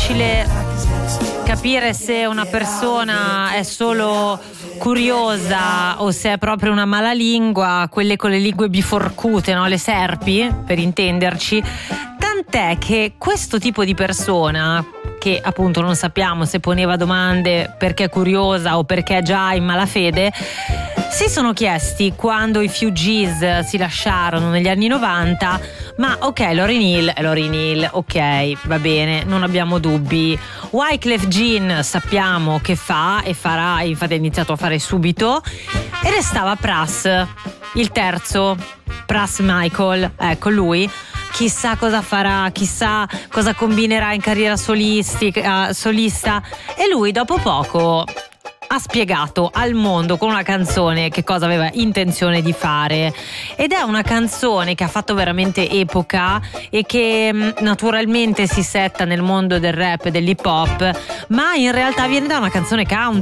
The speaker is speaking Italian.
difficile capire se una persona è solo curiosa o se è proprio una malalingua, quelle con le lingue biforcute, no? Le serpi, per intenderci. Tant'è che questo tipo di persona, che appunto non sappiamo se poneva domande perché è curiosa o perché è già in malafede, si sono chiesti quando i Fugees si lasciarono negli anni 90: ma ok, Lauryn Hill, ok, va bene, non abbiamo dubbi. Wyclef Jean sappiamo che fa e farà, infatti ha iniziato a fare subito, e restava Pras, il terzo, Pras Michael, ecco lui. Chissà cosa farà, chissà cosa combinerà in carriera solista, e lui dopo poco ha spiegato al mondo con una canzone che cosa aveva intenzione di fare, ed è una canzone che ha fatto veramente epoca e che naturalmente si setta nel mondo del rap e dell'hip hop, ma in realtà viene da una canzone country.